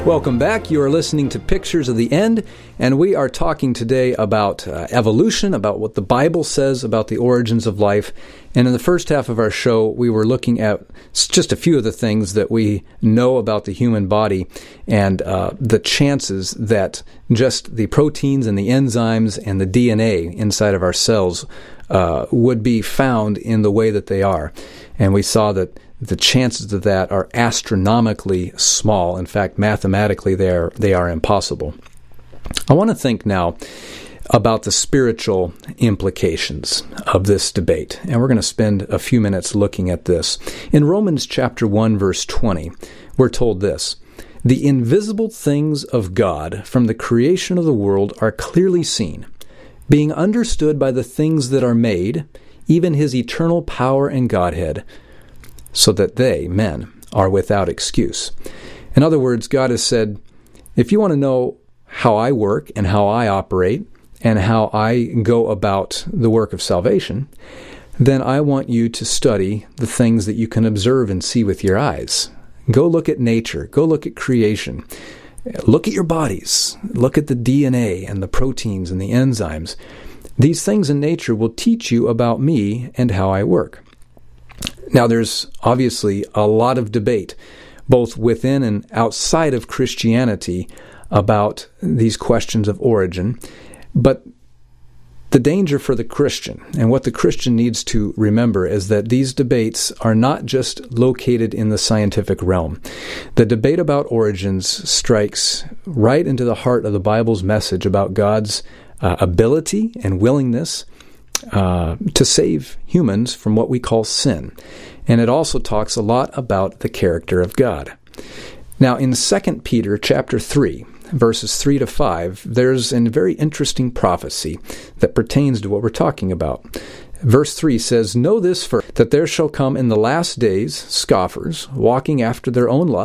Welcome back. You are listening to Pictures of the End, and we are talking today about evolution, about what the Bible says about the origins of life. And in the first half of our show, we were looking at just a few of the things that we know about the human body and the chances that just the proteins and the enzymes and the DNA inside of our cells would be found in the way that they are. And we saw that the chances of that are astronomically small. In fact, mathematically, they are impossible. I want to think now about the spiritual implications of this debate, and we're going to spend a few minutes looking at this. In Romans chapter 1, verse 20, we're told this: "The invisible things of God from the creation of the world are clearly seen, being understood by the things that are made, even his eternal power and Godhead, so that they, men, are without excuse." In other words, God has said, if you want to know how I work and how I operate and how I go about the work of salvation, then I want you to study the things that you can observe and see with your eyes. Go look at nature. Go look at creation. Look at your bodies. Look at the DNA and the proteins and the enzymes. These things in nature will teach you about me and how I work. Now, there's obviously a lot of debate, both within and outside of Christianity, about these questions of origin. But the danger for the Christian, and what the Christian needs to remember, is that these debates are not just located in the scientific realm. The debate about origins strikes right into the heart of the Bible's message about God's ability and willingness to save humans from what we call sin. And it also talks a lot about the character of God. Now, in 2 Peter chapter 3, verses 3 to 5, there's a very interesting prophecy that pertains to what we're talking about. Verse 3 says, "Know this first, that there shall come in the last days scoffers, walking after their own lusts,